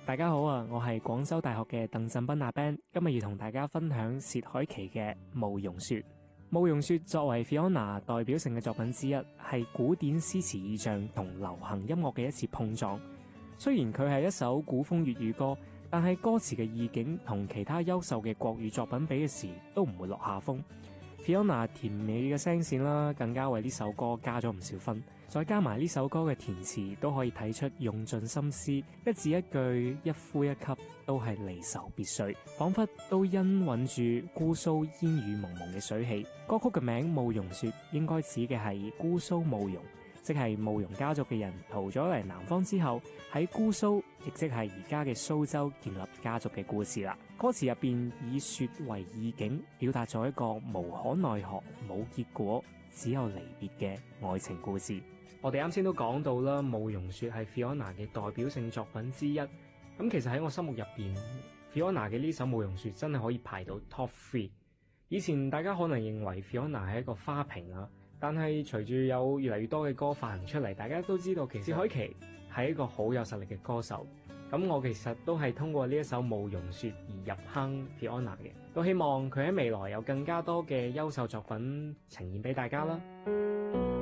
大家好啊，我係廣州大學嘅鄧振斌阿 Ben， 今日要同大家分享薛凱琪嘅《慕容雪》。《慕容雪》作為 Fiona 代表性嘅作品之一，係古典詩詞意象同流行音樂嘅一次碰撞。雖然佢係一首古風粵語歌，但係歌詞嘅意境同其他優秀嘅國語作品比嘅時，都唔會落下風。Fiona 甜美嘅聲線啦，更加為呢首歌加咗唔少分。再加埋呢首歌嘅填詞，都可以睇出用盡心思，一字一句，一呼一吸，都係離愁別緒，仿佛都氤氲住姑蘇煙雨濛濛嘅水氣。歌曲嘅名《慕容雪》，應該指嘅係姑蘇慕容，即係慕容家族嘅人逃咗嚟南方之後，喺姑蘇，亦即係而家嘅蘇州建立家族嘅故事啦。歌詞入邊以雪為意境，表達咗一個無可奈何、冇結果、只有離別嘅愛情故事。我哋啱先都講到啦，《慕容雪》係 Fiona 嘅代表性作品之一。咁其實喺我心目入邊，Fiona 嘅呢首《慕容雪》真係可以排到 Top 3。以前大家可能認為 Fiona 係一個花瓶啊，但係隨住有越嚟越多嘅歌發行出嚟，大家都知道其實薛凱琪係一個好有實力嘅歌手。咁我其實都係通過呢一首《慕容雪》而入坑 Fiona 嘅，都希望佢喺未來有更加多嘅優秀作品呈現俾大家啦。